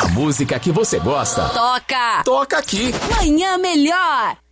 música que você gosta, Toca! toca aqui. Manhã Melhor!